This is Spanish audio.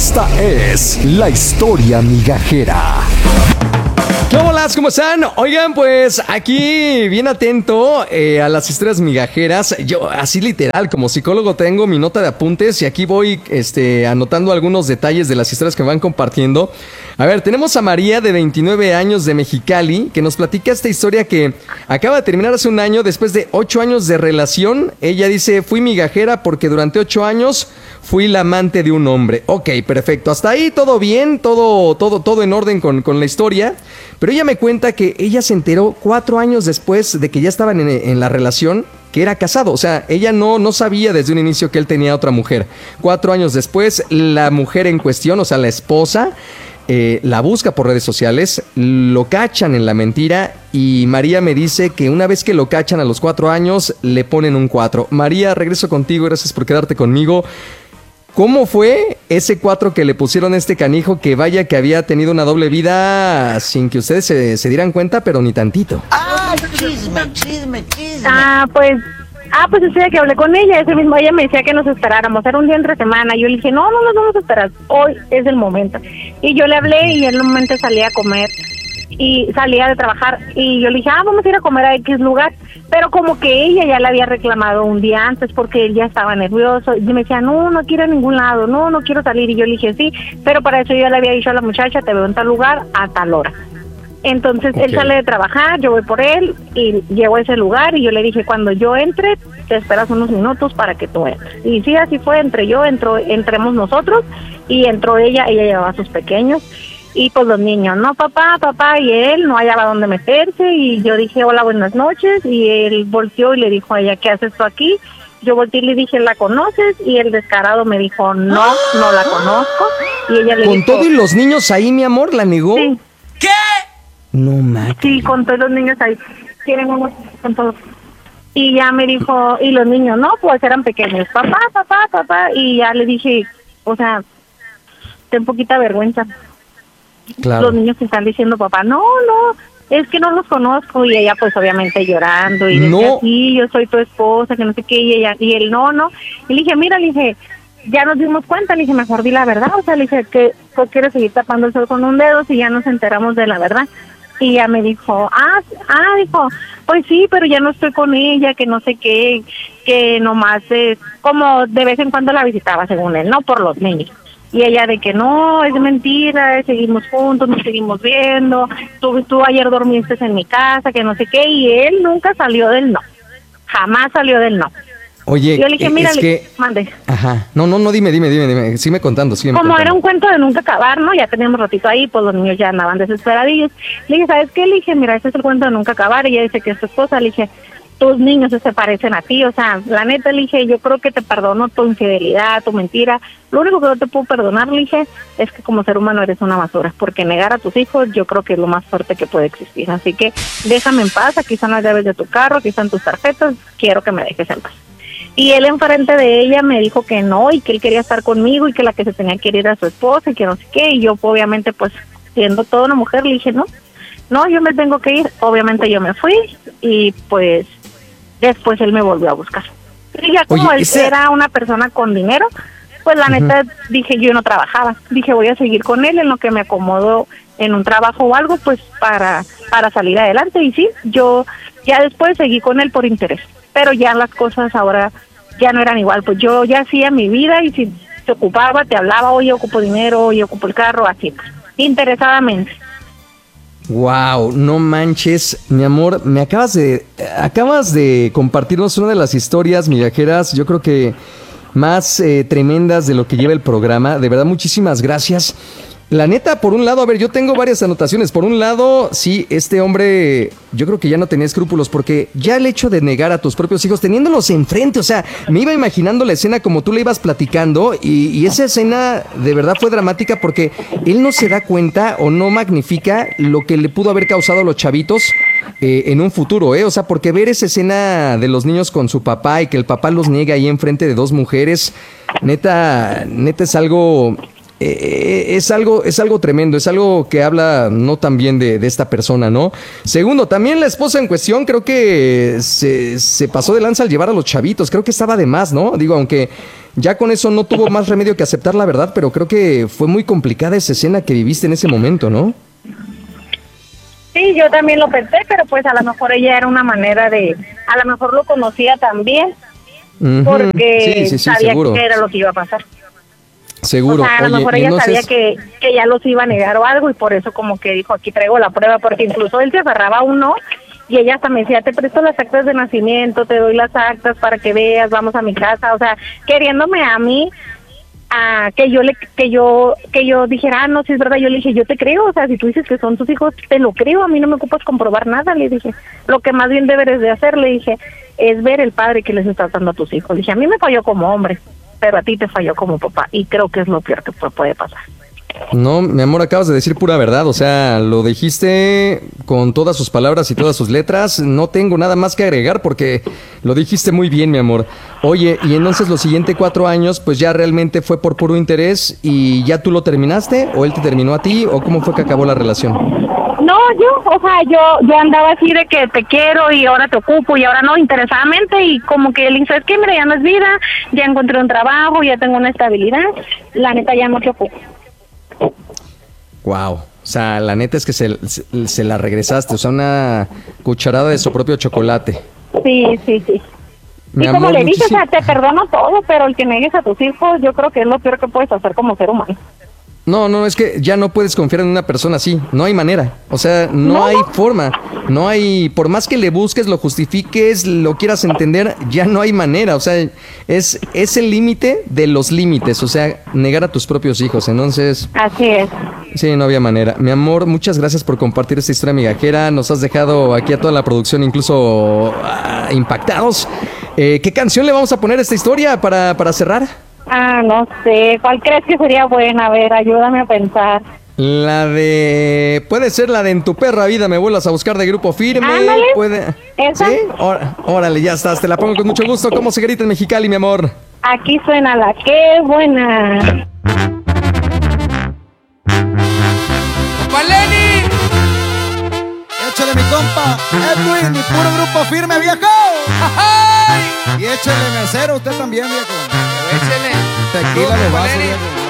Esta es la historia migajera. Hola, ¿cómo están? Oigan, pues aquí bien atento a las historias migajeras. Yo así literal, como psicólogo tengo mi nota de apuntes y aquí voy anotando algunos detalles de las historias que me van compartiendo. A ver, tenemos a María de 29 años de Mexicali que nos platica esta historia que acaba de terminar hace un año después de 8 años de relación. Ella dice, fui migajera porque durante 8 años fui la amante de un hombre. Ok, perfecto. Hasta ahí todo bien, todo en orden con la historia. Pero ella me cuenta que ella se enteró 4 años después de que ya estaban en la relación que era casado. O sea, ella no sabía desde un inicio que él tenía otra mujer. 4 años después, la mujer en cuestión, o sea, la esposa, la busca por redes sociales, lo cachan en la mentira y María me dice que una vez que lo cachan a los 4 años, le ponen un 4. María, regreso contigo, gracias por quedarte conmigo. ¿Cómo fue ese 4 que le pusieron a este canijo que vaya que había tenido una doble vida sin que ustedes se dieran cuenta, pero ni tantito? Chisme. Pues ese día que hablé con ella, ese mismo ella me decía que nos esperáramos, era un día entre semana, yo le dije, no nos vamos a esperar, hoy es el momento. Y yo le hablé y en un momento salía a comer y salía de trabajar y yo le dije, vamos a ir a comer a X lugar, pero como que ella ya le había reclamado un día antes porque él ya estaba nervioso y me decía, no quiero ir a ningún lado, no quiero salir, y yo le dije, sí, pero para eso yo le había dicho a la muchacha, te veo en tal lugar a tal hora. Entonces él sale de trabajar, yo voy por él y llego a ese lugar y yo le dije, cuando yo entre, te esperas unos minutos para que tú entres. Y sí, así fue, entremos nosotros y entró ella llevaba a sus pequeños y pues los niños, no, papá, y él no hallaba dónde meterse y yo dije, hola, buenas noches, y él volteó y le dijo a ella, ¿qué haces tú aquí? Yo volteé y le dije, ¿la conoces? Y el descarado me dijo, no la conozco. Y ella le dijo, ¿con todo y los niños ahí, mi amor, la negó? Sí. ¿Qué? No, mames. Sí, con todos los niños ahí. Tienen unos con todos. Y ya me dijo, y los niños, no, pues eran pequeños. Papá. Y ya le dije, o sea, ten poquita vergüenza. Claro. Los niños que están diciendo, papá, no, es que no los conozco. Y ella, pues, obviamente llorando. Y decía, sí, yo soy tu esposa, que no sé qué. Y él, no. Y le dije, mira, ya nos dimos cuenta. Le dije, mejor di la verdad. O sea, le dije, que tú quieres seguir tapando el sol con un dedo si ya nos enteramos de la verdad. Y ella me dijo, dijo, pues sí, pero ya no estoy con ella, que no sé qué, que nomás es como de vez en cuando la visitaba, según él, no por los niños. Y ella de que no, es mentira, seguimos juntos, nos seguimos viendo, tú ayer dormiste en mi casa, que no sé qué, y él nunca salió del no, jamás salió del no. Oye, yo le dije, mira, es que... mande. Ajá, no, dime, sígueme contando. Como era un cuento de nunca acabar, ¿no? Ya teníamos ratito ahí, pues los niños ya andaban desesperadillos. Le dije, ¿sabes qué? Le dije, mira, este es el cuento de nunca acabar, y ella dice que es tu esposa. Le dije, tus niños se parecen a ti, o sea, la neta, le dije, yo creo que te perdono tu infidelidad, tu mentira. Lo único que no te puedo perdonar, le dije, es que como ser humano eres una basura, porque negar a tus hijos yo creo que es lo más fuerte que puede existir. Así que déjame en paz, aquí están las llaves de tu carro, aquí están tus tarjetas, quiero que me dejes en paz. Y él enfrente de ella me dijo que no, y que él quería estar conmigo, y que la que se tenía que ir era su esposa, y que no sé qué, y yo obviamente, pues, siendo toda una mujer, le dije, no, yo me tengo que ir. Obviamente yo me fui, y pues, después él me volvió a buscar. Y ya como él era una persona con dinero, pues la neta, dije, yo no trabajaba, dije, voy a seguir con él en lo que me acomodo en un trabajo o algo, pues, para salir adelante, y sí, yo ya después seguí con él por interés. Pero ya las cosas ahora ya no eran igual, pues yo ya hacía mi vida y si te ocupaba, te hablaba, oye, ocupo dinero, oye, ocupo el carro, así, interesadamente. Wow, no manches, mi amor, acabas de compartirnos una de las historias migajeras, yo creo que más tremendas de lo que lleva el programa. De verdad, muchísimas gracias. La neta, por un lado, a ver, yo tengo varias anotaciones. Por un lado, sí, este hombre, yo creo que ya no tenía escrúpulos, porque ya el hecho de negar a tus propios hijos, teniéndolos enfrente, o sea, me iba imaginando la escena como tú le ibas platicando, y esa escena de verdad fue dramática porque él no se da cuenta o no magnifica lo que le pudo haber causado a los chavitos en un futuro, o sea, porque ver esa escena de los niños con su papá y que el papá los niega ahí enfrente de dos mujeres, neta es algo es algo tremendo, es algo que habla no tan bien de esta persona, ¿no? Segundo, también la esposa en cuestión creo que se pasó de lanza al llevar a los chavitos, creo que estaba de más, ¿no? Digo, aunque ya con eso no tuvo más remedio que aceptar la verdad, pero creo que fue muy complicada esa escena que viviste en ese momento, ¿no? Sí, yo también lo pensé, pero pues a lo mejor ella era una manera a lo mejor lo conocía también, porque sí, sabía seguro. que era lo que iba a pasar. Seguro. O sea, a lo mejor ella entonces... sabía que ya los iba a negar o algo, y por eso como que dijo, aquí traigo la prueba, porque incluso él se aferraba a uno, y ella hasta me decía, te presto las actas de nacimiento, te doy las actas para que veas, vamos a mi casa, o sea, queriéndome a mí, que yo dijera, no, si es verdad. Yo le dije, yo te creo, o sea, si tú dices que son tus hijos, te lo creo, a mí no me ocupas comprobar nada. Le dije, lo que más bien deberes de hacer, le dije, es ver el padre que les está dando a tus hijos. Le dije, a mí me falló como hombre, pero a ti te falló como papá, y creo que es lo peor que puede pasar. No, mi amor, acabas de decir pura verdad, o sea, lo dijiste con todas sus palabras y todas sus letras, no tengo nada más que agregar porque lo dijiste muy bien, mi amor. Oye, y entonces los siguientes 4 años, pues ya realmente fue por puro interés y ya tú lo terminaste, o él te terminó a ti, o cómo fue que acabó la relación. No, yo andaba así de que te quiero y ahora te ocupo y ahora no, interesadamente, y como que le dije, es que mira, ya no es vida, ya encontré un trabajo, ya tengo una estabilidad, la neta ya no te ocupo. Wow, o sea, la neta es que se la regresaste, o sea, una cucharada de su propio chocolate. Sí. Mi y como amor, le dije, o sea, te perdono todo, pero el que negues a tus hijos, yo creo que es lo peor que puedes hacer como ser humano. No, es que ya no puedes confiar en una persona así, no hay manera, o sea, no hay forma, no hay, por más que le busques, lo justifiques, lo quieras entender, ya no hay manera, o sea, es el límite de los límites, o sea, negar a tus propios hijos, entonces... Así es. Sí, no había manera. Mi amor, muchas gracias por compartir esta historia migajera, nos has dejado aquí a toda la producción incluso impactados. ¿Qué canción le vamos a poner a esta historia para cerrar? No sé, ¿cuál crees que sería buena? A ver, ayúdame a pensar. Puede ser la de En tu perra vida me vuelvas a buscar, de Grupo Firme. Ándale, puede. ¿esa? ¿Sí? Órale, ya estás, te la pongo con mucho gusto. ¿Cómo se grita en Mexicali, mi amor? Aquí suena la que buena. ¡Compa Lenny! Échale, mi compa Edwin, mi puro Grupo Firme, viejo. ¡Ay! Y échale, mesero, usted también, viejo. Échale. Tequila de vaso, viejo.